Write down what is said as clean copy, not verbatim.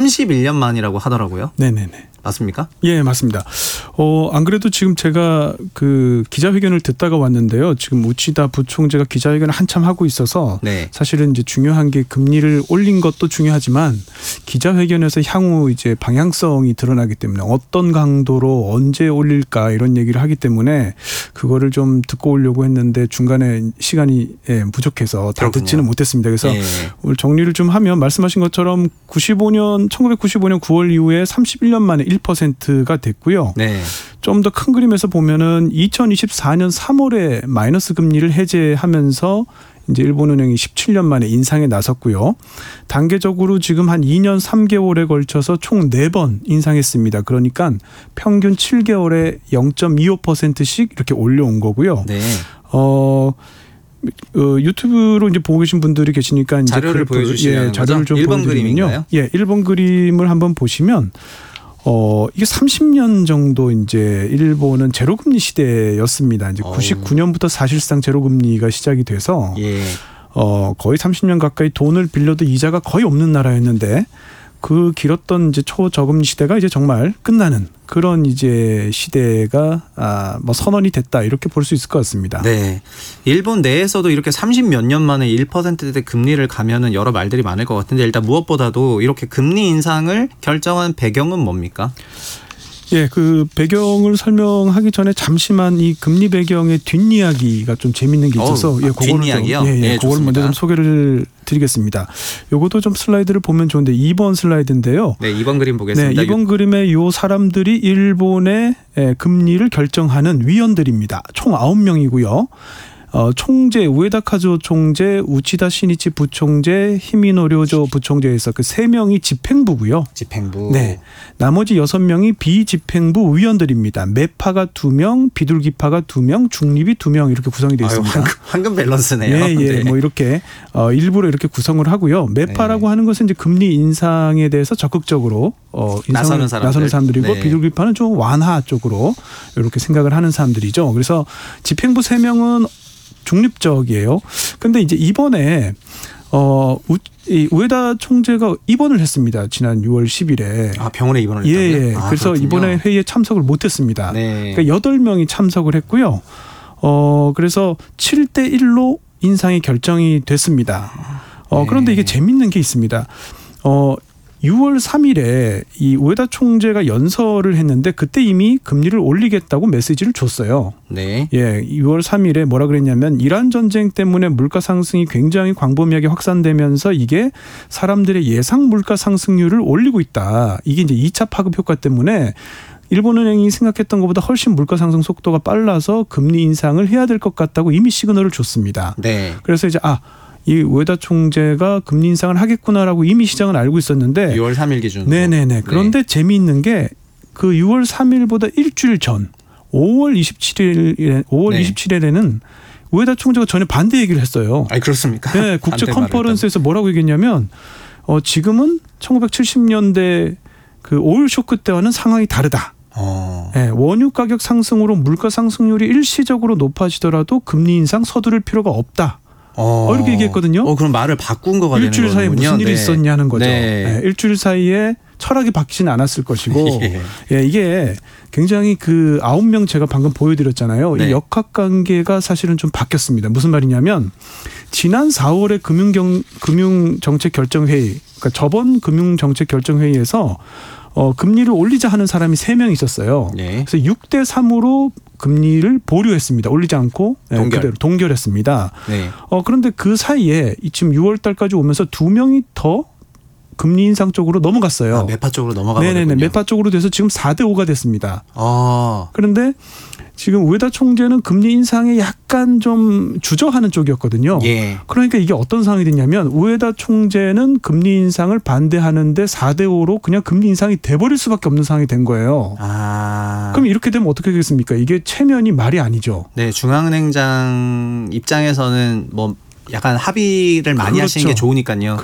31년 만이라고 하더라고요. 네네네. 맞습니까? 예, 맞습니다. 안 그래도 지금 제가 그 기자회견을 듣다가 왔는데요. 지금 우치다 부총재가 기자회견을 한참 하고 있어서 네. 사실은 이제 중요한 게 금리를 올린 것도 중요하지만 기자회견에서 향후 이제 방향성이 드러나기 때문에 어떤 강도로 언제 올릴까 이런 얘기를 하기 때문에 그거를 좀 듣고 오려고 했는데 중간에 시간이 부족해서 다 그렇군요. 듣지는 못했습니다. 그래서 예. 오늘 정리를 좀 하면 말씀하신 것처럼 1995년 9월 이후에 31년 만에 1%가 됐고요. 네. 좀 더 큰 그림에서 보면은 2024년 3월에 마이너스 금리를 해제하면서 이제 일본은행이 17년 만에 인상에 나섰고요. 단계적으로 지금 한 2년 3개월에 걸쳐서 총 4번 인상했습니다. 그러니까 평균 7개월에 0.25%씩 이렇게 올려온 거고요. 네. 유튜브로 이제 보고 계신 분들이 계시니까 이제 자료를 보여주시는 자료를 좀 1번 보여드리면요. 그림인가요? 예, 1번 그림을 한번 보시면 이게 30년 정도 이제 일본은 제로금리 시대였습니다. 이제 99년부터 사실상 제로금리가 시작이 돼서 예. 거의 30년 가까이 돈을 빌려도 이자가 거의 없는 나라였는데 그 길었던 이제 초저금리 시대가 이제 정말 끝나는 그런 이제 시대가 뭐 선언이 됐다 이렇게 볼 수 있을 것 같습니다. 네. 일본 내에서도 이렇게 30몇 년 만에 1%대 금리를 가면은 여러 말들이 많을 것 같은데 일단 무엇보다도 이렇게 금리 인상을 결정한 배경은 뭡니까? 예, 그 배경을 설명하기 전에 잠시만 이 금리 배경의 뒷이야기가 좀 재밌는 게 있어서 뒷이야기요? 예, 그걸 먼저 좀 소개를 드리겠습니다. 요것도 좀 슬라이드를 보면 좋은데 2번 슬라이드인데요. 네, 2번 그림 보겠습니다. 네, 2번 그림에 요 사람들이 일본의 금리를 결정하는 위원들입니다. 총 9명이고요. 총재 우에다 카즈오 총재, 우치다 시니치 부총재, 히미노 료조 부총재에서 그 3명이 집행부고요. 집행부. 네. 나머지 6명이 비집행부 위원들입니다. 매파가 2명, 비둘기파가 2명, 중립이 2명 이렇게 구성이 되어 있습니다. 황금 밸런스네요. 예, 예. 네. 뭐 이렇게 일부러 이렇게 구성을 하고요. 매파라고 하는 것은 이제 금리 인상에 대해서 적극적으로 나서는 사람들이고 네. 비둘기파는 좀 완화 쪽으로 이렇게 생각을 하는 사람들이죠. 그래서 집행부 3명은 중립적이에요. 근데 이제 이번에 우에다 총재가 입원을 했습니다. 지난 6월 10일에. 병원에 입원을 예, 했다고요? 예. 그래서 그렇군요. 이번에 회의에 참석을 못했습니다. 네. 그러니까 8명이 참석을 했고요. 그래서 7대1로 인상이 결정이 됐습니다. 그런데 이게 재밌는 게 있습니다. 6월 3일에 이 우에다 총재가 연설을 했는데 그때 이미 금리를 올리겠다고 메시지를 줬어요. 네. 예, 6월 3일에 뭐라 그랬냐면 이란 전쟁 때문에 물가 상승이 굉장히 광범위하게 확산되면서 이게 사람들의 예상 물가 상승률을 올리고 있다. 이게 이제 2차 파급 효과 때문에 일본은행이 생각했던 것보다 훨씬 물가 상승 속도가 빨라서 금리 인상을 해야 될 것 같다고 이미 시그널을 줬습니다. 네. 그래서 이제 이 우에다 총재가 금리 인상을 하겠구나라고 이미 시장은 알고 있었는데 6월 3일 기준으로. 네네네. 그런데 재미있는 게 그 6월 3일보다 일주일 전 5월 27일에는 우에다 총재가 전혀 반대 얘기를 했어요. 그렇습니까? 네, 국제 컨퍼런스에서 뭐라고 얘기했냐면 지금은 1970년대 그 오일 쇼크 때와는 상황이 다르다. 네, 원유 가격 상승으로 물가 상승률이 일시적으로 높아지더라도 금리 인상 서두를 필요가 없다. 이렇게 얘기했거든요. 그럼 말을 바꾼 거가 되는 거군요. 일주일 사이에 무슨 일이 있었냐는 거죠. 네. 일주일 사이에 철학이 바뀌지는 않았을 것이고 예, 이게 굉장히 그 9명 제가 방금 보여드렸잖아요. 네. 이 역학관계가 사실은 좀 바뀌었습니다. 무슨 말이냐면 지난 4월에 금융정책결정회의 그러니까 저번 금융정책결정회의에서 금리를 올리자 하는 사람이 3명 있었어요. 네. 그래서 6대3으로 금리를 보류했습니다. 올리지 않고 그대로 동결했습니다. 네. 그런데 그 사이에 지금 6월 달까지 오면서 2명이 더 금리 인상 쪽으로 넘어갔어요. 매파 쪽으로 넘어가거든요. 네네네. 매파 쪽으로 돼서 지금 4대5가 됐습니다. 그런데 지금 우에다 총재는 금리 인상에 약간 좀 주저하는 쪽이었거든요. 예. 그러니까 이게 어떤 상황이 됐냐면 우에다 총재는 금리 인상을 반대하는데 4대5로 그냥 금리 인상이 돼버릴 수밖에 없는 상황이 된 거예요. 그럼 이렇게 되면 어떻게 되겠습니까? 이게 체면이 말이 아니죠. 네, 중앙은행장 입장에서는 뭐 약간 합의를 많이 하시는 게 좋으니까요.